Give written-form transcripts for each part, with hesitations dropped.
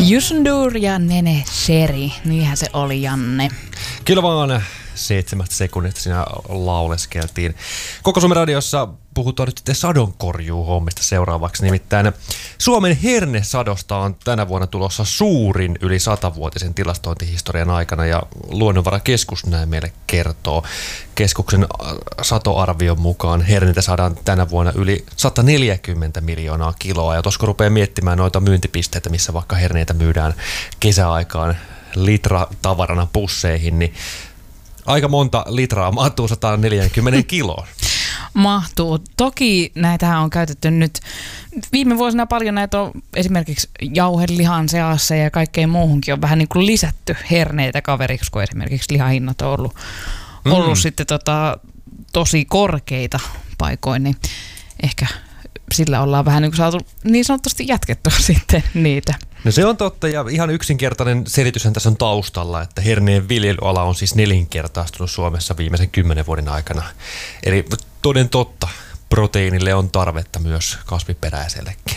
Jusndur ja Nene Sheri, niinhän se oli, Janne. Kyllä vaan 7 sekunnista siinä lauleskeltiin. Koko Suomen radiossa puhutaan nyt sitten sadonkorjuuhommista seuraavaksi. Nimittäin Suomen hernesadosta on tänä vuonna tulossa suurin yli 100-vuotisen tilastointihistorian aikana, ja Luonnonvarakeskus näin meille kertoo. Keskuksen satoarvion mukaan herneitä saadaan tänä vuonna yli 140 miljoonaa kiloa, ja tuossa kun rupeaa miettimään noita myyntipisteitä, missä vaikka herneitä myydään kesäaikaan litratavarana pusseihin, niin aika monta litraa mahtuu 140 kiloon. Mahtuu. Toki näitähän on käytetty nyt viime vuosina paljon, näitä on esimerkiksi jauhelihan seassa ja kaikkeen muuhunkin on vähän niin kuin lisätty herneitä kaveriksi, kun esimerkiksi lihahinnat on ollut sitten tosi korkeita paikoin, niin ehkä sillä ollaan vähän niin kuin saatu niin sanotusti jatkettua sitten niitä. No se on totta, ja ihan yksinkertainen selityshän tässä on taustalla, että herneen viljelyala on siis nelinkertaistunut Suomessa viimeisen 10 vuoden aikana. Eli toden totta, proteiinille on tarvetta myös kasviperäisellekin.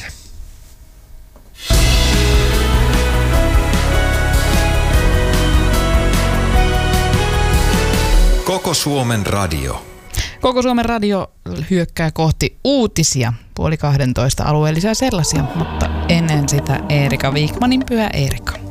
Koko Suomen radio. Koko Suomen radio hyökkää kohti uutisia 11:30 alueellisia sellaisia, mutta ennen sitä Eerika Wikmanin Pyhä Eerika.